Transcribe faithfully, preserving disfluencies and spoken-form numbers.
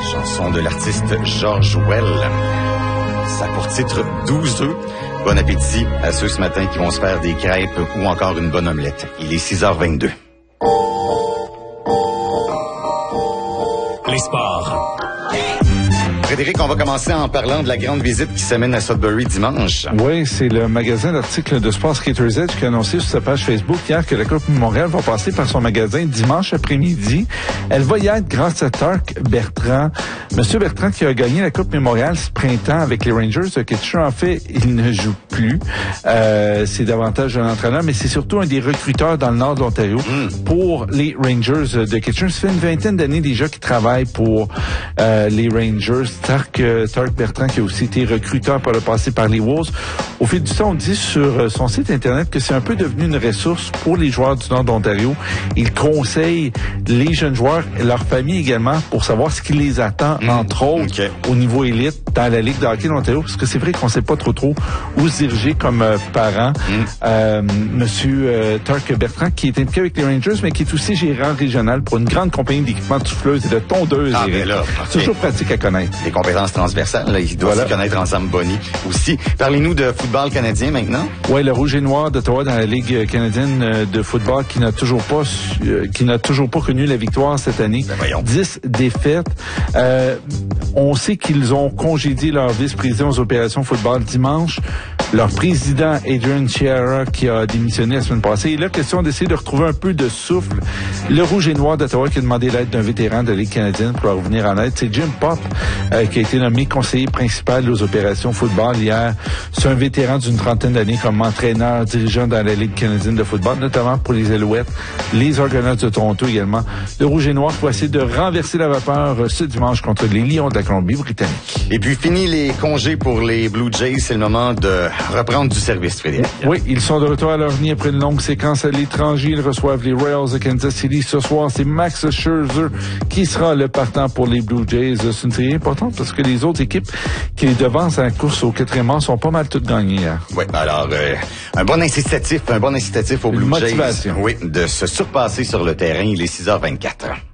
Chanson de l'artiste George Well. Ça a pour titre douze œufs. Bon appétit à ceux ce matin qui vont se faire des crêpes ou encore une bonne omelette. Il est six heures vingt-deux. Les sports. Frédéric, on va commencer en parlant de la grande visite qui s'amène à Sudbury dimanche. Oui, c'est le magasin d'articles de sport Skater's Edge qui a annoncé sur sa page Facebook hier que la Coupe Montréal va passer par son magasin dimanche après-midi. Elle va y être grâce à Turk Bertrand. Monsieur Bertrand qui a gagné la Coupe Montréal ce printemps avec les Rangers de Kitchener. En fait, il ne joue plus. Euh, c'est davantage un entraîneur, mais c'est surtout un des recruteurs dans le nord de l'Ontario mm. pour les Rangers de Kitchener. Ça fait une vingtaine d'années déjà qu'il travaille pour euh, les Rangers. Turk, euh, Turk Bertrand qui a aussi été recruteur par le passé par les Wolves. Au fil du temps, on dit sur son site Internet que c'est un peu devenu une ressource pour les joueurs du nord d'Ontario. Il conseille les jeunes joueurs et leurs familles également pour savoir ce qui les attend, mmh. entre autres, okay. au niveau élite dans la Ligue de hockey de l'Ontario, parce que c'est vrai qu'on ne sait pas trop trop où se diriger comme euh, parent. Mmh. Euh, Monsieur euh, Turk Bertrand, qui est impliqué avec les Rangers, mais qui est aussi gérant régional pour une grande compagnie d'équipements de souffleuses et de tondeuses. Ah, mais là, c'est toujours pratique à connaître. Les compétences transversales, là, ils doivent voilà. se connaître ensemble, Bonnie, aussi. Parlez-nous de football canadien maintenant. Oui, le Rouge et Noir d'Ottawa dans la Ligue canadienne de football qui n'a toujours pas euh, qui n'a toujours pas connu la victoire cette année. Ben voyons. dix défaites. Euh, on sait qu'ils ont congédié leur vice-président aux opérations football dimanche. Leur président, Adrian Chiara, qui a démissionné la semaine passée. Et là, question d'essayer de retrouver un peu de souffle. Le Rouge et Noir d'Ottawa qui a demandé l'aide d'un vétéran de la Ligue canadienne pour leur revenir en aide. C'est Jim Pop, euh, qui a été nommé conseiller principal aux opérations football hier. C'est un vétéran d'une trentaine d'années comme entraîneur, dirigeant dans la Ligue canadienne de football, notamment pour les Alouettes, les Argonauts de Toronto également. Le Rouge et Noir va essayer de renverser la vapeur ce dimanche contre les Lions de la Colombie-Britannique. Et puis, fini les congés pour les Blue Jays. C'est le moment de reprendre du service, Frédéric. Oui, ils sont de retour à leur nid après une longue séquence à l'étranger. Ils reçoivent les Royals de Kansas City ce soir. C'est Max Scherzer qui sera le partant pour les Blue Jays. C'est une série importante parce que les autres équipes qui les devancent à la course au quatrième rang sont pas mal toutes gagnées hier. Oui, alors, euh, un bon incitatif, un bon incitatif aux Blue Motivation. Jays. Oui, de se surpasser sur le terrain. Il est six heures vingt-quatre.